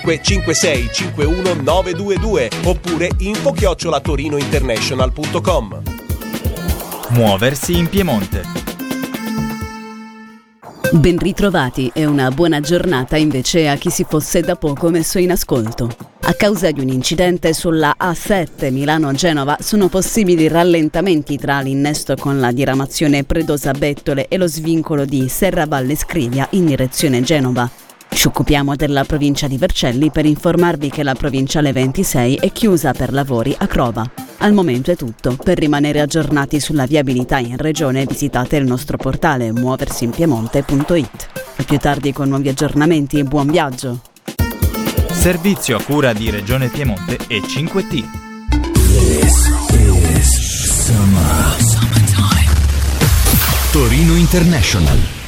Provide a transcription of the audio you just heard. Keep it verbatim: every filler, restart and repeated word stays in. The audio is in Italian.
cinque sei cinque uno nove due due oppure info chiocciola torinointernational punto com. Muoversi in Piemonte. Ben ritrovati e una buona giornata invece a chi si fosse da poco messo in ascolto. A causa di un incidente sulla A sette Milano-Genova sono possibili rallentamenti tra l'innesto con la diramazione Predosa-Bettole e lo svincolo di Serravalle Scrivia in direzione Genova. Ci occupiamo della provincia di Vercelli per informarvi che la provinciale ventisei è chiusa per lavori a Crova. Al momento è tutto. Per rimanere aggiornati sulla viabilità in regione visitate il nostro portale muoversinpiemonte punto it. A più tardi con nuovi aggiornamenti e buon viaggio! Servizio a cura di Regione Piemonte e cinque T. This is summer. Summertime. Torino International.